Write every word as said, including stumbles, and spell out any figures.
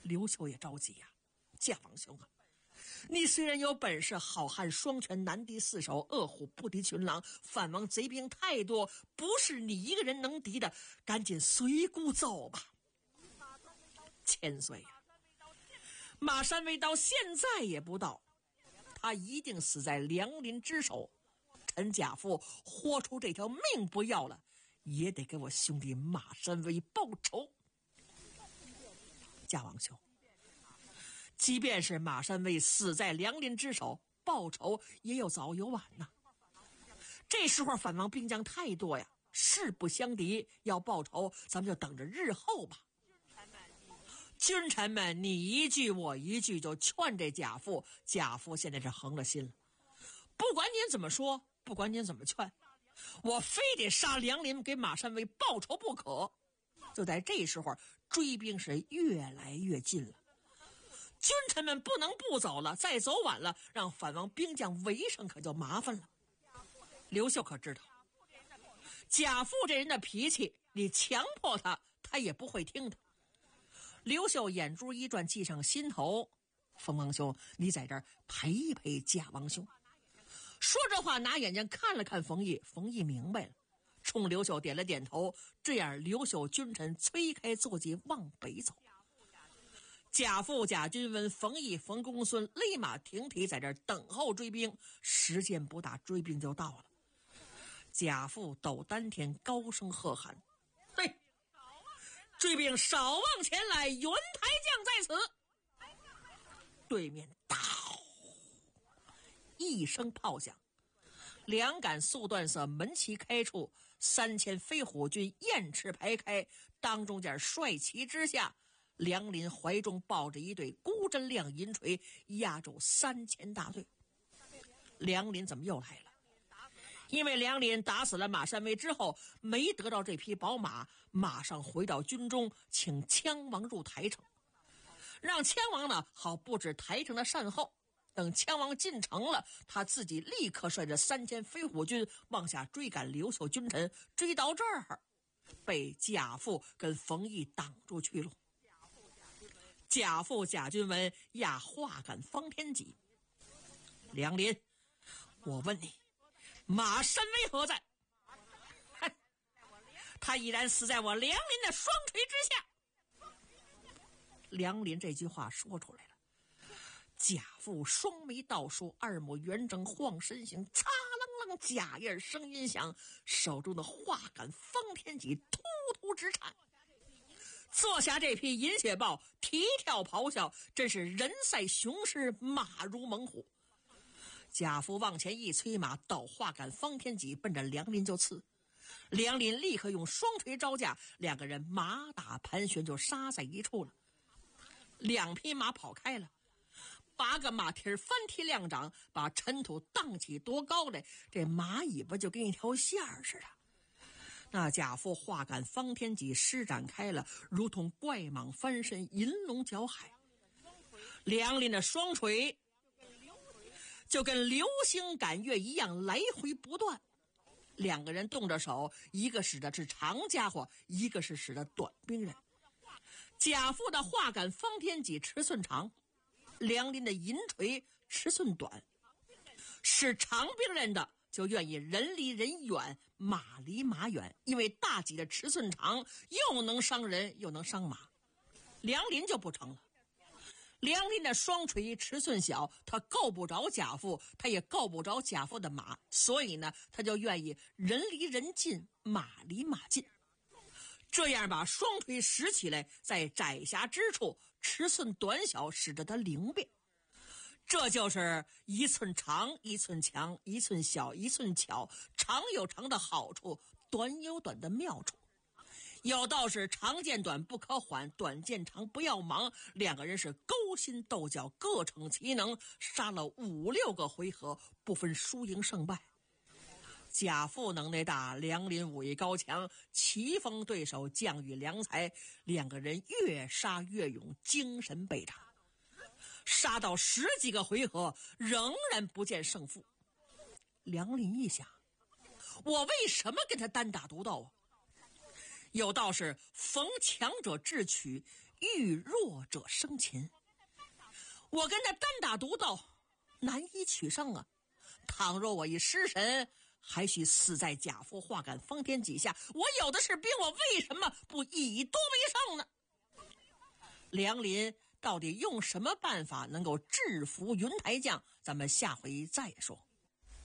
刘秀也着急呀、啊，驾王兄啊，你虽然有本事，好汉双拳难敌四手，饿虎不敌群狼，反王贼兵太多，不是你一个人能敌的，赶紧随姑走吧。千岁呀、啊，马山未到现在也不到，他一定死在梁林之手。陈贾父豁出这条命不要了，也得给我兄弟马山威报仇。驾王兄，即便是马山威死在梁林之手，报仇也有早有晚呐。这时候反王兵将太多呀，势不相敌，要报仇咱们就等着日后吧。君臣们你一句我一句，就劝这贾父。贾父现在是横了心了，不管您怎么说，不管您怎么劝，我非得杀梁林给马山威报仇不可。就在这时候，追兵是越来越近了，君臣们不能不走了，再走晚了，让反王兵将围上可就麻烦了。刘秀可知道贾父这人的脾气，你强迫他他也不会听的。刘秀眼珠一转，计上心头，冯王兄，你在这儿陪陪贾王兄。说这话，拿眼睛看了看冯异，冯异明白了，冲刘秀点了点头。这样，刘秀君臣催开坐骑往北走。贾父、贾君温、冯异、冯公孙立马停蹄在这儿等候追兵，时间不大，追兵就到了。贾父抖丹田，高声喝喊：嘿，追兵少往前来，袁台将在此。对面哒一声炮响，两杆速断色门旗开处，三千飞虎军雁翅排开，当中间帅旗之下，梁林怀中抱着一对孤针亮银锤，压住三千大队。梁林怎么又来了？因为梁林打死了马山威之后，没得到这匹宝马，马上回到军中，请羌王入台城，让羌王呢好布置台城的善后。等羌王进城了，他自己立刻率着三千飞虎军往下追赶刘秀君臣，追到这儿被贾父跟冯异挡住去路。贾父、贾君文压话赶方天戟。梁林，我问你，马山威何在？哼，他依然死在我梁林的双锤之下。梁林这句话说出来了，贾父双眉倒竖，二目圆睁，晃身形，擦啷啷，甲印声音响，手中的画杆方天戟突突直颤。坐下这匹银血豹啼跳咆哮，真是人赛雄狮，马如猛虎。贾父往前一催马，倒画杆方天戟奔着梁林就刺。梁林立刻用双锤招架，两个人马打盘旋就杀在一处了。两匹马跑开了，八个马蹄翻蹄亮掌，把尘土荡起多高来，这马尾巴就跟一条线似的。那贾父画杆方天戟施展开了，如同怪蟒翻身，银龙搅海。梁林的双锤就跟流星赶月一样来回不断。两个人动着手，一个使的是长家伙，一个是使的短兵刃。贾父的画杆方天戟尺寸长，梁林的银锤尺寸短。使长兵刃的就愿意人离人远，马离马远，因为大戟的尺寸长，又能伤人又能伤马。梁林就不成了，梁林的双锤尺寸小，他够不着贾父，他也够不着贾父的马，所以呢，他就愿意人离人近，马离马近。这样把双腿使起来，在窄狭之处，尺寸短小，使得它灵便。这就是一寸长一寸强，一寸小一寸巧，长有长的好处，短有短的妙处。有道是长见短不可缓，短见长不要忙。两个人是勾心斗角，各逞其能，杀了五六个回合，不分输赢胜败。贾父能耐大，梁林武艺高强，棋逢对手，将遇良才，两个人越杀越勇，精神倍长。杀到十几个回合，仍然不见胜负。梁林一想，我为什么跟他单打独斗啊？有道是逢强者智取， 遇弱者生擒。我跟他单打独斗，难以取胜啊！倘若我一失神，还需死在贾府画杆封天几下，我有的是兵，我为什么不以多为胜呢？梁林到底用什么办法能够制服云台将？咱们下回再说。